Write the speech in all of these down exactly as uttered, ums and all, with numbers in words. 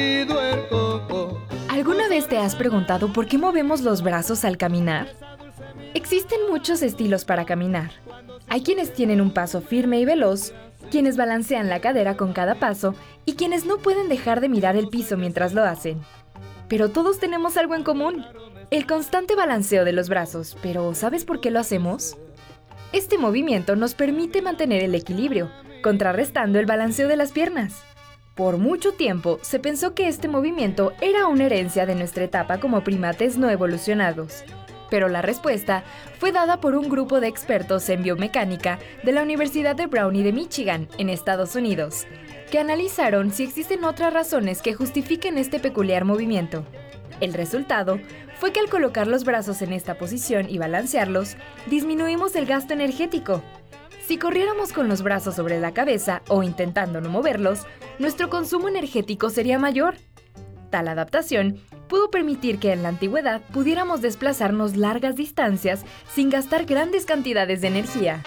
¿Alguna vez te has preguntado por qué movemos los brazos al caminar? Existen muchos estilos para caminar. Hay quienes tienen un paso firme y veloz, quienes balancean la cadera con cada paso y quienes no pueden dejar de mirar el piso mientras lo hacen. Pero todos tenemos algo en común, el constante balanceo de los brazos. ¿Pero sabes por qué lo hacemos? Este movimiento nos permite mantener el equilibrio, contrarrestando el balanceo de las piernas. Por mucho tiempo se pensó que este movimiento era una herencia de nuestra etapa como primates no evolucionados. Pero la respuesta fue dada por un grupo de expertos en biomecánica de la Universidad de Brown y de Michigan, en Estados Unidos, que analizaron si existen otras razones que justifiquen este peculiar movimiento. El resultado fue que al colocar los brazos en esta posición y balancearlos, disminuimos el gasto energético. Si corriéramos con los brazos sobre la cabeza o intentando no moverlos, nuestro consumo energético sería mayor. Tal adaptación pudo permitir que en la antigüedad pudiéramos desplazarnos largas distancias sin gastar grandes cantidades de energía.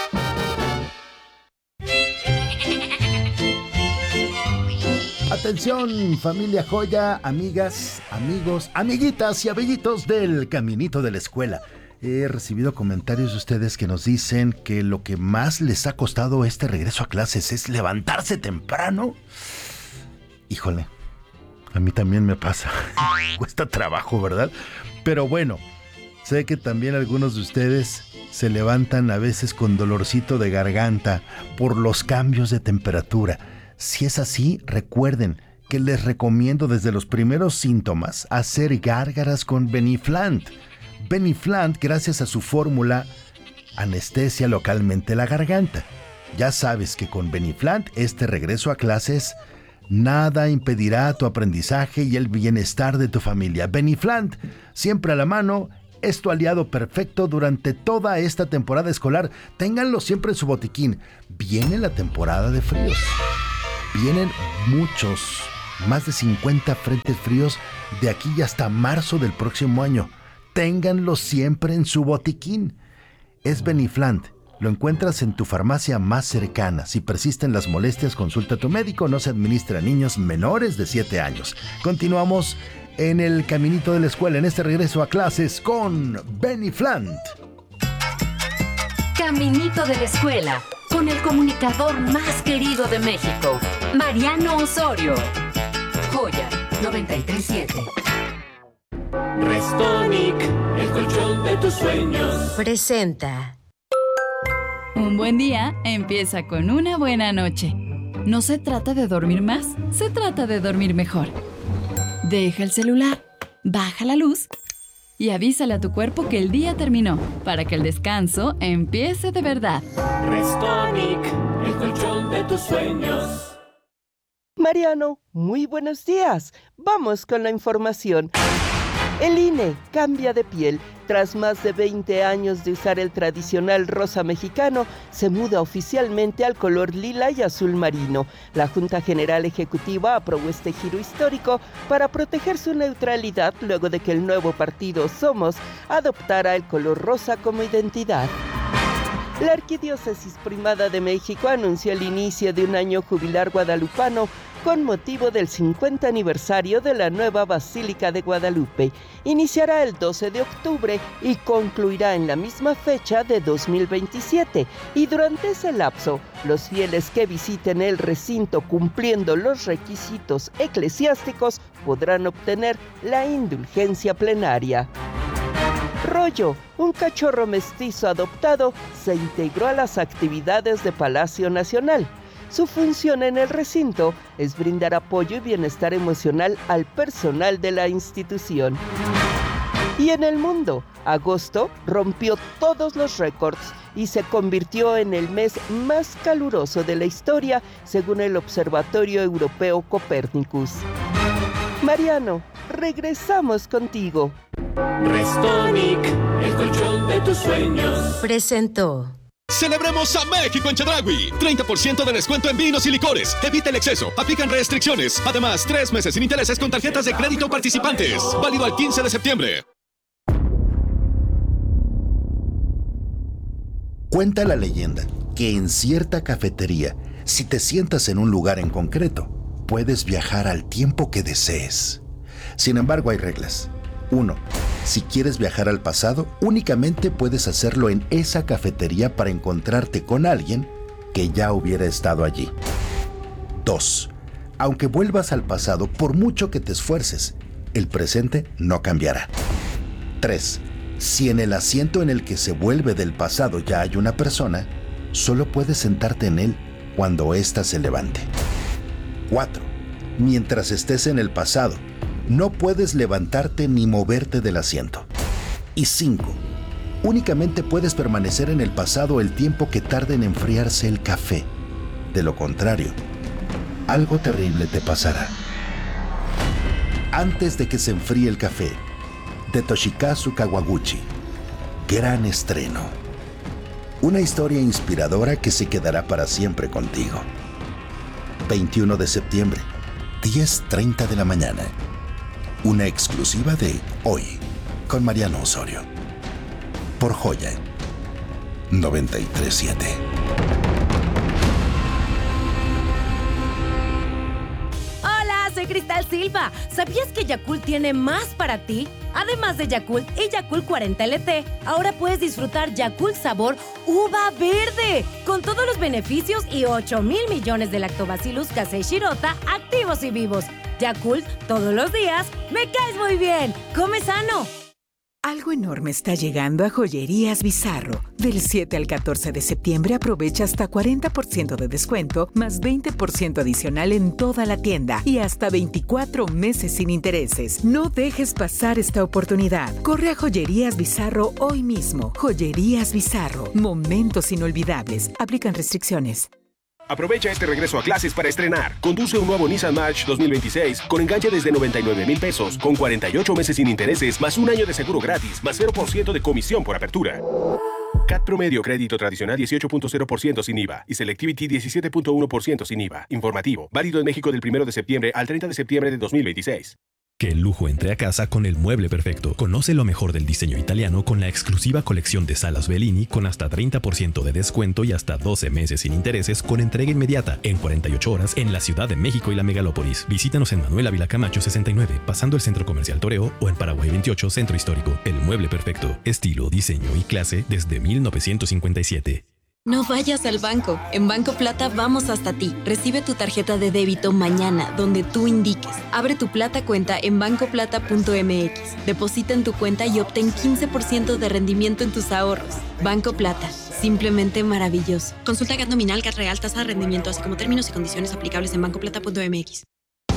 Atención, familia joya, amigas, amigos, amiguitas y amiguitos del caminito de la escuela. He recibido comentarios de ustedes que nos dicen que lo que más les ha costado este regreso a clases es levantarse temprano. Híjole, a mí también me pasa. Cuesta trabajo, ¿verdad? Pero bueno, sé que también algunos de ustedes se levantan a veces con dolorcito de garganta por los cambios de temperatura. Si es así, recuerden que les recomiendo desde los primeros síntomas hacer gárgaras con Beniflant. Beniflant, gracias a su fórmula, anestesia localmente la garganta. Ya sabes que con Beniflant, este regreso a clases, nada impedirá tu aprendizaje y el bienestar de tu familia. Beniflant, siempre a la mano, es tu aliado perfecto durante toda esta temporada escolar. Ténganlo siempre en su botiquín. Viene la temporada de fríos. Vienen muchos, más de cincuenta frentes fríos de aquí hasta marzo del próximo año. Ténganlo siempre en su botiquín. Es Beniflant. Lo encuentras en tu farmacia más cercana. Si persisten las molestias, consulta a tu médico. No se administra a niños menores de siete años. Continuamos en el caminito de la escuela, en este regreso a clases con Beniflant. Caminito de la escuela, con el comunicador más querido de México, Mariano Osorio. Joya noventa y tres punto siete. Restonic, el colchón de tus sueños, presenta. Un buen día empieza con una buena noche. No se trata de dormir más, se trata de dormir mejor. Deja el celular, baja la luz y avísale a tu cuerpo que el día terminó, para que el descanso empiece de verdad. Restonic, el colchón de tus sueños. Mariano, muy buenos días. Vamos con la información. El I N E cambia de piel. Tras más de veinte años de usar el tradicional rosa mexicano, se muda oficialmente al color lila y azul marino. La Junta General Ejecutiva aprobó este giro histórico para proteger su neutralidad luego de que el nuevo partido Somos adoptara el color rosa como identidad. La Arquidiócesis Primada de México anunció el inicio de un año jubilar guadalupano con motivo del cincuenta aniversario de la nueva Basílica de Guadalupe. Iniciará el doce de octubre y concluirá en la misma fecha de dos mil veintisiete. Y durante ese lapso, los fieles que visiten el recinto cumpliendo los requisitos eclesiásticos podrán obtener la indulgencia plenaria. Rollo, un cachorro mestizo adoptado, se integró a las actividades de Palacio Nacional. Su función en el recinto es brindar apoyo y bienestar emocional al personal de la institución. Y en el mundo, agosto rompió todos los récords y se convirtió en el mes más caluroso de la historia, según el Observatorio Europeo Copérnicus. Mariano, regresamos contigo. Restonic, el colchón de tus sueños, presentó. ¡Celebremos a México en Chedraui! treinta por ciento de descuento en vinos y licores. Evita el exceso. Aplican restricciones. Además, tres meses sin intereses con tarjetas de crédito participantes. Válido al quince de septiembre. Cuenta la leyenda que en cierta cafetería, si te sientas en un lugar en concreto, puedes viajar al tiempo que desees. Sin embargo, hay reglas. uno. Si quieres viajar al pasado, únicamente puedes hacerlo en esa cafetería para encontrarte con alguien que ya hubiera estado allí. dos. Aunque vuelvas al pasado, por mucho que te esfuerces, el presente no cambiará. tres. Si en el asiento en el que se vuelve del pasado ya hay una persona, solo puedes sentarte en él cuando ésta se levante. cuatro. Mientras estés en el pasado, no puedes levantarte ni moverte del asiento. Y cinco. Únicamente puedes permanecer en el pasado el tiempo que tarde en enfriarse el café. De lo contrario, algo terrible te pasará. Antes de que se enfríe el café, de Toshikazu Kawaguchi. Gran estreno. Una historia inspiradora que se quedará para siempre contigo. veintiuno de septiembre, diez treinta de la mañana. Una exclusiva de Hoy, con Mariano Osorio. Por Joya noventa y tres punto siete. Hola, soy Cristal Silva. ¿Sabías que Yakult tiene más para ti? Además de Yakult y Yakult cuarenta L T, ahora puedes disfrutar Yakult sabor uva verde, con todos los beneficios y ocho mil millones de lactobacillus casei shirota activos y vivos. Yakult, todos los días, me caes muy bien. ¡Come sano! Algo enorme está llegando a Joyerías Bizarro. Del siete al catorce de septiembre aprovecha hasta cuarenta por ciento de descuento, más veinte por ciento adicional en toda la tienda y hasta veinticuatro meses sin intereses. No dejes pasar esta oportunidad. Corre a Joyerías Bizarro hoy mismo. Joyerías Bizarro. Momentos inolvidables. Aplican restricciones. Aprovecha este regreso a clases para estrenar. Conduce un nuevo Nissan March dos mil veintiséis con enganche desde noventa y nueve mil pesos, con cuarenta y ocho meses sin intereses, más un año de seguro gratis, más cero por ciento de comisión por apertura. C A T promedio crédito tradicional dieciocho punto cero por ciento sin I V A y Selectivity diecisiete punto uno por ciento sin I V A. Informativo. Válido en México del primero de septiembre al treinta de septiembre de dos mil veintiséis. Que el lujo entre a casa con el mueble perfecto. Conoce lo mejor del diseño italiano con la exclusiva colección de salas Bellini con hasta treinta por ciento de descuento y hasta doce meses sin intereses con entrega inmediata en cuarenta y ocho horas en la Ciudad de México y la Megalópolis. Visítanos en Manuel Ávila Camacho sesenta y nueve, pasando el Centro Comercial Toreo, o en Paraguay veintiocho, Centro Histórico. El mueble perfecto. Estilo, diseño y clase desde mil novecientos cincuenta y siete. No vayas al banco. En Banco Plata vamos hasta ti. Recibe tu tarjeta de débito mañana, donde tú indiques. Abre tu Plata cuenta en banco plata punto m x. Deposita en tu cuenta y obtén quince por ciento de rendimiento en tus ahorros. Banco Plata. Simplemente maravilloso. Consulta G A T nominal, G A T real, tasa de rendimiento, así como términos y condiciones aplicables en banco plata punto m x.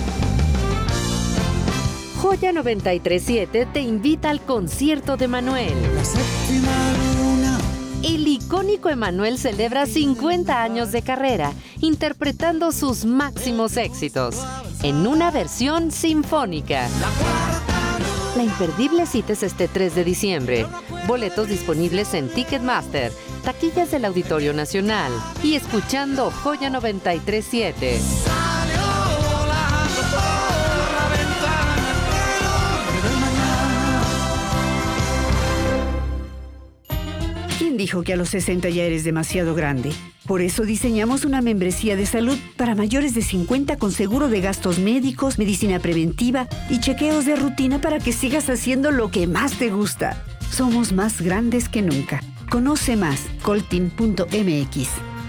Joya noventa y tres punto siete te invita al concierto de Manuel. La séptima luna. El icónico Emanuel celebra cincuenta años de carrera, interpretando sus máximos éxitos, en una versión sinfónica. La imperdible cita es este tres de diciembre. Boletos disponibles en Ticketmaster, taquillas del Auditorio Nacional y escuchando Joya noventa y tres punto siete. ¿Quién dijo que a los sesenta ya eres demasiado grande? Por eso diseñamos una membresía de salud para mayores de cincuenta con seguro de gastos médicos, medicina preventiva y chequeos de rutina para que sigas haciendo lo que más te gusta. Somos más grandes que nunca. Conoce más, colteam punto m x.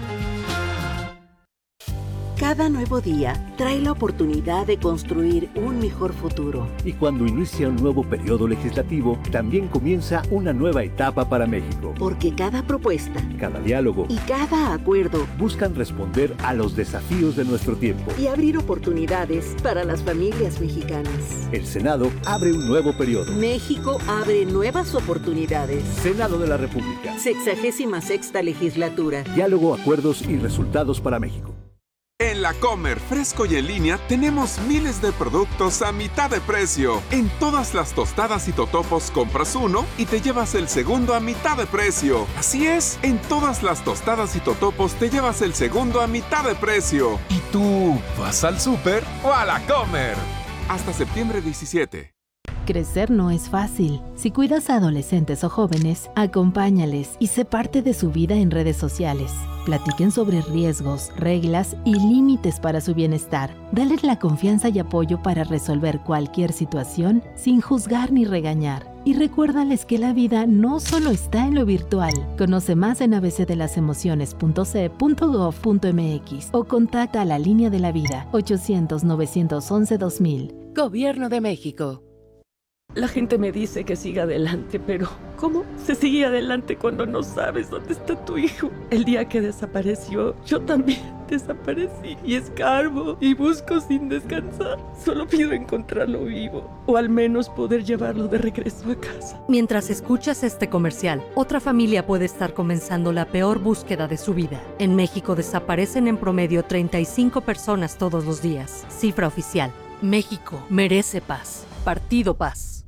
Cada nuevo día trae la oportunidad de construir un mejor futuro. Y cuando inicia un nuevo periodo legislativo, también comienza una nueva etapa para México. Porque cada propuesta, cada diálogo y cada acuerdo buscan responder a los desafíos de nuestro tiempo y abrir oportunidades para las familias mexicanas. El Senado abre un nuevo periodo. México abre nuevas oportunidades. Senado de la República. Sexagésima sexta legislatura. Diálogo, acuerdos y resultados para México. En La Comer, fresco y en línea, tenemos miles de productos a mitad de precio. En todas las tostadas y totopos compras uno y te llevas el segundo a mitad de precio. Así es, en todas las tostadas y totopos te llevas el segundo a mitad de precio. ¿Y tú vas al súper o a La Comer? Hasta septiembre diecisiete. Crecer no es fácil. Si cuidas a adolescentes o jóvenes, acompáñales y sé parte de su vida en redes sociales. Platiquen sobre riesgos, reglas y límites para su bienestar. Dale la confianza y apoyo para resolver cualquier situación sin juzgar ni regañar. Y recuérdales que la vida no solo está en lo virtual. Conoce más en a b c de las emociones punto c e punto gov punto m x o contacta a la Línea de la Vida ochocientos, novecientos once, dos mil. Gobierno de México. La gente me dice que siga adelante, pero ¿cómo se sigue adelante cuando no sabes dónde está tu hijo? El día que desapareció, yo también desaparecí y escarbo y busco sin descansar. Solo pido encontrarlo vivo o al menos poder llevarlo de regreso a casa. Mientras escuchas este comercial, otra familia puede estar comenzando la peor búsqueda de su vida. En México desaparecen en promedio treinta y cinco personas todos los días. Cifra oficial. México merece paz. Partido Paz.